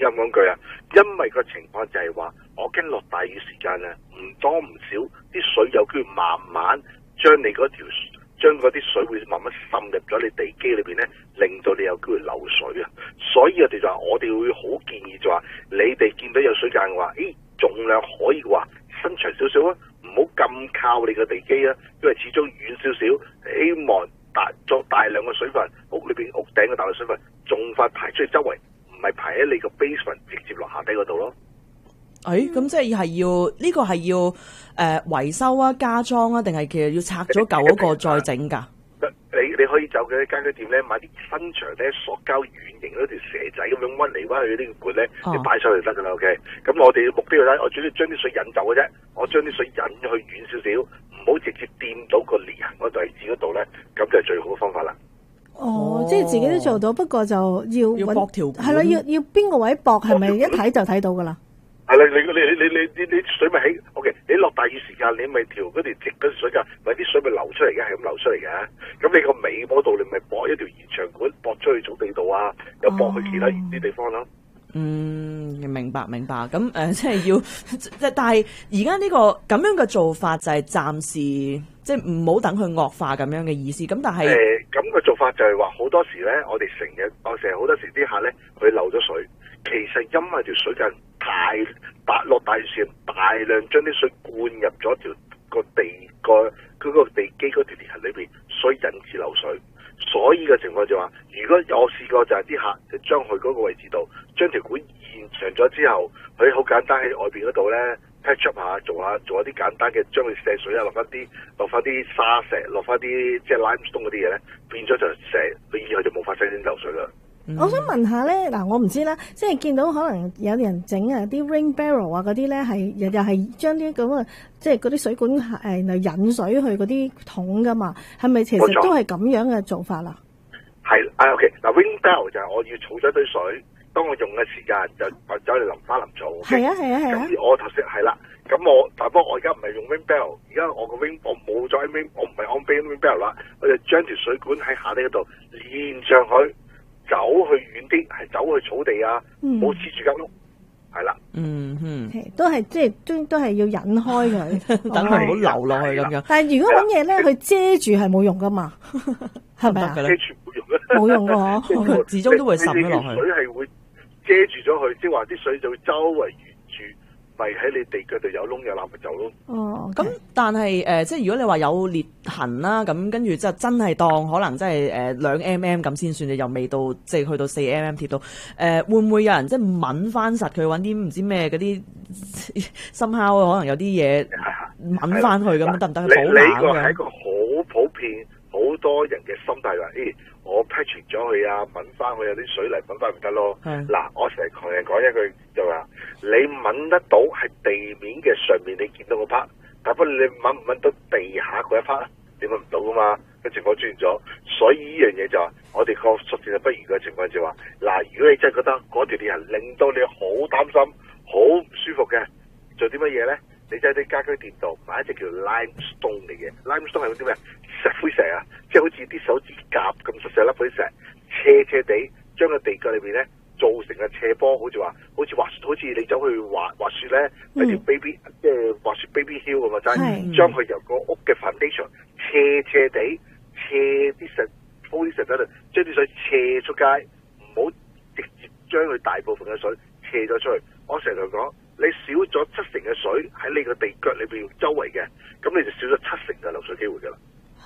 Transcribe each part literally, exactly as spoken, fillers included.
心講句啊，因為個情況就係話，我驚落大雨時間啊，唔多唔少啲水有機會慢慢將你嗰條將嗰啲水會慢慢滲入咗你地基裏邊咧，令到你有機會漏水啊。所以我哋就話，我哋會好建議就話，你哋見到有水間嘅話，誒，盡量可以話伸長少少啊，唔好咁靠你個地基啊，因為始終遠少少，希望大作大量嘅水分，屋裏邊屋頂嘅大量水分，盡快排出去周圍，唔係排喺你個 basement 直接落下底嗰度咯。 誒，咁即係係要呢個係要誒維修啊、加裝啊，定係其實要拆咗舊嗰個再整㗎？ 你你可以走嘅家居店咧，買啲新長咧塑膠圓形嗰條蛇仔咁樣屈嚟屈去呢個罐咧，你擺上去就得㗎啦。OK，咁我哋目標咧，我主要將啲水引走嘅啫，我將啲水引去遠少少，唔好直接掂到個裂痕嗰位置嗰度咧，咁就係最好嘅方法啦。 哦，即係自己都做到，不過就要要駁條管， 係咯，要要邊個位駁，係咪一睇就睇到㗎啦？ 係啦，你你你你你你水咪起 ，OK，你落大雨時間，你咪調嗰條直嗰條水㗎，咪啲水咪流出嚟嘅，係咁流出嚟嘅。咁你個尾嗰度，你咪駁一條延長管，駁出去草地度啊，又駁去其他遠啲地方咯。 嗯，明白明白。咁誒、呃，即係要，即係但係而家呢個咁樣嘅做法就係暫時，即係唔好等佢惡化咁樣嘅意思。咁但係誒， 咁、呃、嘅做法就係話好多時咧，我哋成日，我成日好多時啲客咧，佢漏咗水，其實因為條水間太大落大雨時，大量將啲水灌入咗條個地個嗰個地基嗰條裂痕裏邊，所以引致漏水。所以嘅情況就話，如果我試過就係啲客就將佢嗰個位置度，將條管延長咗之後，佢好簡單喺外邊嗰度咧 patch up 下，做下做一啲簡單嘅，將佢瀉水啊，落翻啲落翻啲沙石，落翻啲即係 limestone 嗰啲嘢咧，變咗就瀉，佢以後就冇發生啲漏水啦。 嗯、我想問下咧，嗱我唔知啦，即係見到可能有人整啊啲 rain barrel 啊嗰啲咧，係又又係將啲咁嘅即係嗰啲水管誒嚟引水去嗰啲桶噶嘛，係咪其實都係咁樣嘅做法啦？ 係啊 OK， 嗱 rain barrel 就係我要儲咗堆水，當我用嘅時間就走嚟淋花淋草。 係啊係啊係啊。 咁我頭先係啦，咁我但不過我而家唔係用 rain barrel， 而家我個 rain 我冇咗 rain， 我唔係按 rain barrel 啦，我就將條水管喺下底嗰度連上去。走去遠啲，係走去草地啊，冇黐住間屋，係啦。 嗯哼， 都係即係都都係要引開佢， 等佢唔好流落去咁樣。 但係如果揾嘢咧，佢遮住係冇用噶嘛，係咪啊？ 遮住冇用嘅， 冇用嘅嗬， 始終都會滲咗落去。 水係會遮住咗佢，即係話啲水就會周圍沿住，咪喺你地腳度有窿有罅咪走咯。 哦， 咁但係誒、呃，即係如果你話有裂痕啦，咁跟住即係真係當可能即係誒兩 mm 咁先算，又未到即係去到四 mm 貼到誒、呃，會唔會有人即係抿翻實佢，揾啲唔知咩嗰啲深烤，可能有啲嘢抿翻去咁得唔得？保冷呢個係一個好普遍，好多人嘅心態話，誒、欸，我 patch 咗佢啊，抿翻佢有啲水嚟抿翻咪得咯。嗱，我成日同人講一句就話，你抿得到係地面嘅上面你見到個 part， 但不過你抿唔抿到地下嗰一 part， 你抿唔到噶嘛？個情況出現咗，所以呢樣嘢就話，我哋個熟視不如嘅情況就話，嗱，如果你真係覺得嗰條裂痕令到你好擔心、好唔舒服嘅，做啲乜嘢咧？你就喺啲家居店度買一隻叫 limestone 嘅嘢 ，limestone 係嗰啲咩？石灰石啊，即係好似啲手指甲咁細細粒嗰啲石，斜斜地將個地腳裏邊咧做成個斜坡，好似話，好似滑，好似你走去滑滑雪咧，有條 baby 即係滑雪 baby hill 咁啊，就係將佢由個屋嘅 foundation 斜斜地斜啲石，鋪啲石喺度，將啲水斜出街，唔好直接將佢大部分嘅水斜咗出去。我成日同佢講，你少咗七成嘅水喺你個地腳裏邊周圍嘅，咁你就少咗七成嘅流水機會噶啦。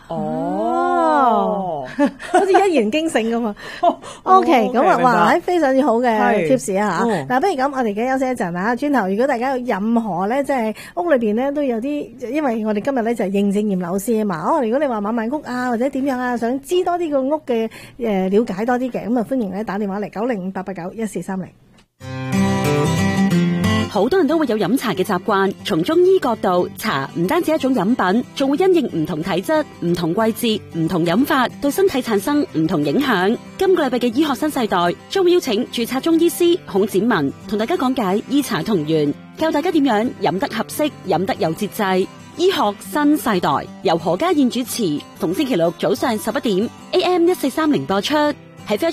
哦，好似一言驚醒咁啊！OK，咁啊，哇，係非常之好嘅 tips 啊吓。嗱，不如咁，我哋而家休息一陣啊。轉頭，如果大家有任何咧，即係屋裏邊咧都有啲，因為我哋今日咧就係認證驗樓師啊嘛。哦，如果你話買賣屋啊，或者點樣啊，想知多啲個屋嘅誒了解多啲嘅，咁啊歡迎咧打電話嚟九零五八八九一四三零。 好多人都會有飲茶嘅習慣，從中醫角度，茶唔單止一種飲品，仲會因應唔同體質、唔同季節、唔同飲法，對身體產生唔同影響。今個禮拜嘅醫學新世代，將會邀請註冊中醫師孔展文同大家講解醫茶同源，教大家點樣飲得合適、飲得有節制。醫學新世代由何家燕主持，逢星期六早上十一點 A M 一四三零播出。喺